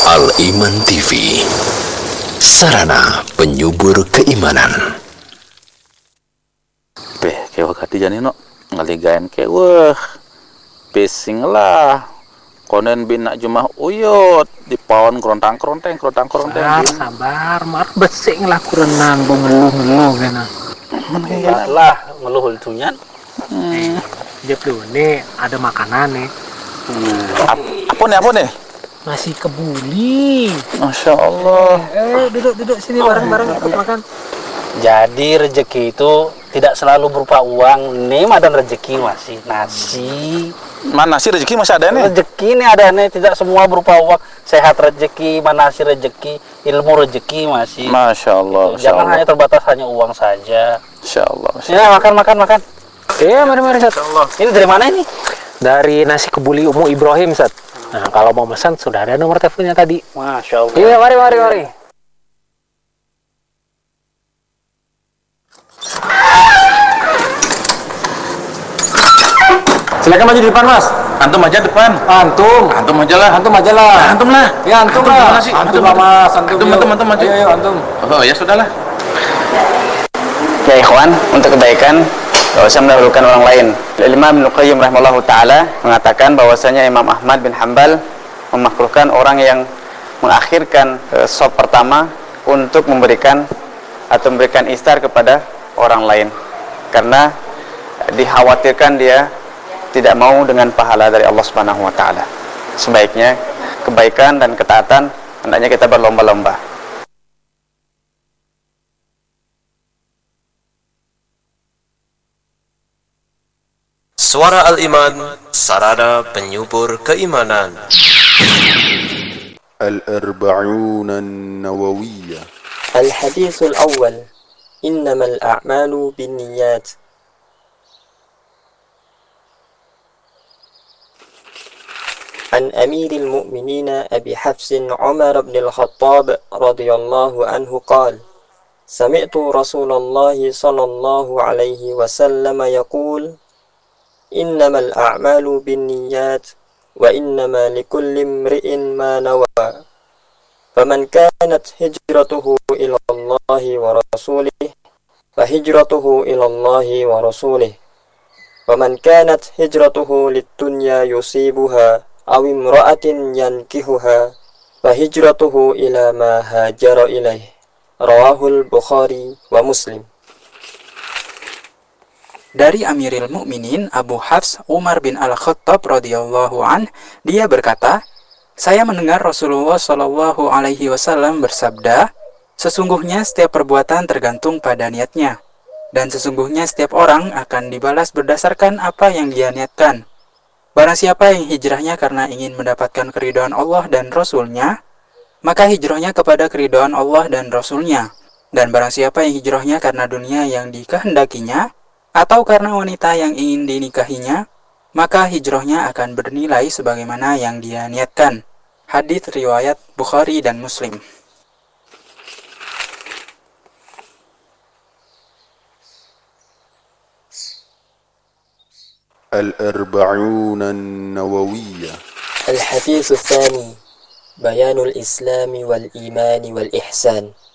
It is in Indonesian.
Al-Iman TV, sarana penyubur keimanan. Kayak wakati jani no ngaligain kayak wah pesing lah konen bina jumah uyut di pawon kerontang sabar mar besing lah kurenang ngeluh gana lah ngeluh itunya dia tuh nih ada makanan nih apa nih nasi kebuli. Masya Allah. Duduk sini bareng-bareng makan. Jadi rezeki itu tidak selalu berupa uang. Nih ada rezeki masih nasi. Mana sih rezeki masih ada nih? Rezeki ini ada nih, tidak semua berupa uang. Sehat rezeki, mana sih rezeki, ilmu rezeki masih. Masya Allah. Jangan hanya terbatas hanya uang saja. Masya Allah. Ya makan. Iya mari Sat. Ini dari mana ini? Dari nasi kebuli Umu Ibrahim Sat. Nah kalau mau pesan sudah ada nomor teleponnya tadi. Masya Allah. Iya mari. Silakan maju di depan Mas. Antum aja depan. Antum aja lah. Antum lah. Ya antum lah. Mana sih? Antum lah Mas. Antum maju. Ayo antum. Oh ya sudahlah. Ya ikhwan, untuk kebaikan gak usah mendahulukan orang lain. Imam Ibnu Qayyim rahimahullahu ta'ala mengatakan bahwasanya Imam Ahmad bin Hanbal memakruhkan orang yang mengakhirkan sop pertama untuk memberikan istar kepada orang lain, karena dikhawatirkan dia tidak mau dengan pahala dari Allah Subhanahu wa taala. Sebaiknya kebaikan dan ketaatan hendaknya kita berlomba-lomba. Suara Al-Iman, sarana penyubur keimanan. Al-Arba'un An-Nawawiyah. Al-Hadithul Awwal, Innamal a'malu binniyat. An Amiril Mu'minin Abi Hafsin Umar bin Al-Khattab radhiyallahu anhu qala Sami'tu Rasulullah sallallahu alaihi wasallam yaqul Innamal a'malu binniyat wa innama likulli imri'in ma nawa. Faman kanat hijratuhu ila Allah wa rasulih fa hijratuhu ila Allah wa rasulih. Waman kanat hijratuhu lid-dunya yusibuha aw imra'atin yankihuha fa hijratuhu ila ma hajara ilaih. Rawahul Bukhari wa Muslim. Dari Amiril Mukminin Abu Hafs Umar bin Al-Khattab radhiyallahu an, dia berkata, saya mendengar Rasulullah Shallallahu alaihi wasallam bersabda, sesungguhnya setiap perbuatan tergantung pada niatnya, dan sesungguhnya setiap orang akan dibalas berdasarkan apa yang dia niatkan. Barang siapa yang hijrahnya karena ingin mendapatkan keridhaan Allah dan Rasul-Nya, maka hijrahnya kepada keridhaan Allah dan Rasul-Nya. Dan barang siapa yang hijrahnya karena dunia yang dikehendakinya, atau karena wanita yang ingin dinikahinya, maka hijrahnya akan bernilai sebagaimana yang dia niatkan. Hadits riwayat Bukhari dan Muslim. Al-Arba'un An-Nawawiyah. Al-Hadithul Thani, Bayanul Islami wal Imani wal Ihsan.